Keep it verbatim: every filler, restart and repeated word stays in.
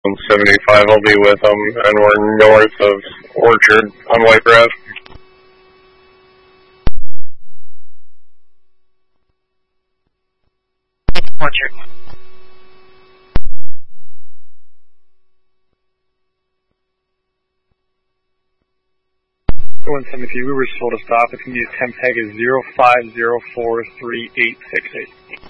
one seventy-five, I'll be with them, and we're north of Orchard on White Grass. Orchard. one seventy-three, we were told to stop. If you use temp tag is zero five zero four three eight six eight.